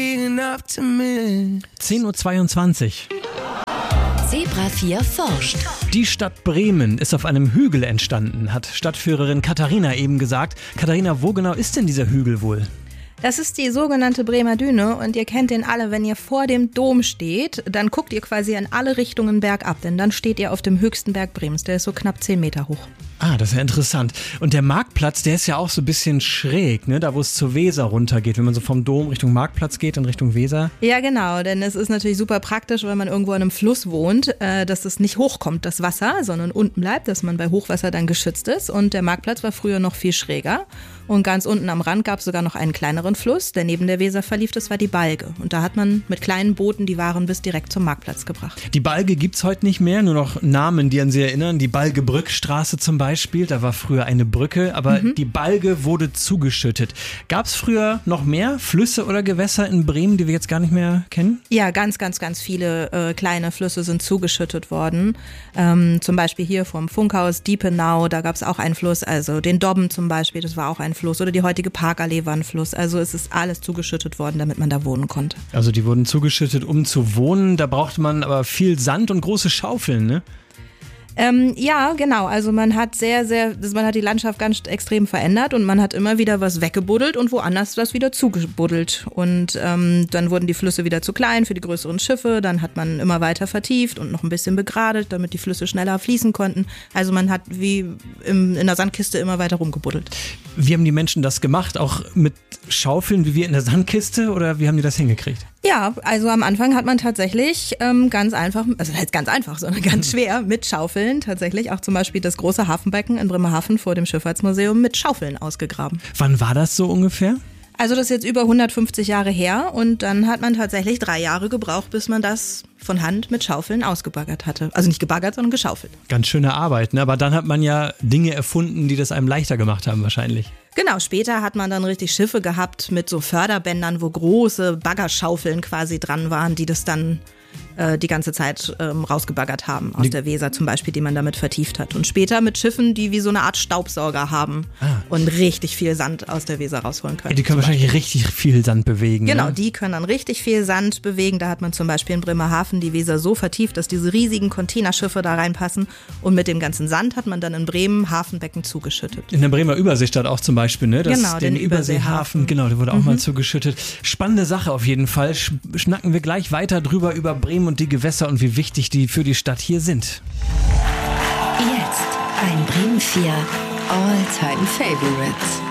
10:22 Uhr. Zebra 4 forscht. Die Stadt Bremen ist auf einem Hügel entstanden, hat Stadtführerin Katharina eben gesagt. Katharina, wo genau ist denn dieser Hügel wohl? Das ist die sogenannte Bremer Düne und ihr kennt den alle, wenn ihr vor dem Dom steht, dann guckt ihr quasi in alle Richtungen bergab, denn dann steht ihr auf dem höchsten Berg Bremens, der ist so knapp 10 Meter hoch. Ah, das ist ja interessant. Und der Marktplatz, der ist ja auch so ein bisschen schräg, ne? Da wo es zur Weser runtergeht, wenn man so vom Dom Richtung Marktplatz geht und Richtung Weser. Ja, genau, denn es ist natürlich super praktisch, wenn man irgendwo an einem Fluss wohnt, dass es nicht hochkommt, das Wasser, sondern unten bleibt, dass man bei Hochwasser dann geschützt ist. Und der Marktplatz war früher noch viel schräger. Und ganz unten am Rand gab es sogar noch einen kleineren Fluss, der neben der Weser verlief, das war die Balge. Und da hat man mit kleinen Booten die Waren bis direkt zum Marktplatz gebracht. Die Balge gibt's heute nicht mehr, nur noch Namen, die an sie erinnern. Die Balge-Brückstraße zum Beispiel, da war früher eine Brücke, aber die Balge wurde zugeschüttet. Gab's früher noch mehr Flüsse oder Gewässer in Bremen, die wir jetzt gar nicht mehr kennen? Ja, ganz viele kleine Flüsse sind zugeschüttet worden. Zum Beispiel hier vom Funkhaus Diepenau, da gab's auch einen Fluss, also den Dobben zum Beispiel, das war auch ein Fluss. Oder die heutige Parkallee war ein Fluss. Also es ist alles zugeschüttet worden, damit man da wohnen konnte. Also die wurden zugeschüttet, um zu wohnen. Da brauchte man aber viel Sand und große Schaufeln, ne? Ja, genau. Also man hat die Landschaft ganz extrem verändert und man hat immer wieder was weggebuddelt und woanders das wieder zugebuddelt. Und dann wurden die Flüsse wieder zu klein für die größeren Schiffe. Dann hat man immer weiter vertieft und noch ein bisschen begradet, damit die Flüsse schneller fließen konnten. Also man hat wie in der Sandkiste immer weiter rumgebuddelt. Wie haben die Menschen das gemacht? Auch mit Schaufeln wie wir in der Sandkiste oder wie haben die das hingekriegt? Ja, also am Anfang hat man tatsächlich ganz einfach, also nicht ganz einfach, sondern ganz schwer mit Schaufeln tatsächlich auch zum Beispiel das große Hafenbecken in Bremerhaven vor dem Schifffahrtsmuseum mit Schaufeln ausgegraben. Wann war das so ungefähr? Also das ist jetzt über 150 Jahre her und dann hat man tatsächlich 3 Jahre gebraucht, bis man das von Hand mit Schaufeln ausgebaggert hatte. Also nicht gebaggert, sondern geschaufelt. Ganz schöne Arbeit, ne? Aber dann hat man ja Dinge erfunden, die das einem leichter gemacht haben wahrscheinlich. Genau, später hat man dann richtig Schiffe gehabt mit so Förderbändern, wo große Baggerschaufeln quasi dran waren, die das dann die ganze Zeit rausgebaggert haben aus der Weser zum Beispiel, die man damit vertieft hat. Und später mit Schiffen, die wie so eine Art Staubsauger haben und richtig viel Sand aus der Weser rausholen können. Ja, die können wahrscheinlich richtig viel Sand bewegen. Genau, ne? Die können dann richtig viel Sand bewegen. Da hat man zum Beispiel in Bremerhaven die Weser so vertieft, dass diese riesigen Containerschiffe da reinpassen. Und mit dem ganzen Sand hat man dann in Bremen Hafenbecken zugeschüttet. In der Bremer Überseestadt auch zum Beispiel, ne? Genau, den Überseehafen. Genau, der wurde auch mal zugeschüttet. Spannende Sache auf jeden Fall. Schnacken wir gleich weiter drüber über Bremen und die Gewässer und wie wichtig die für die Stadt hier sind. Jetzt ein Bremen 4 All-Time Favorites.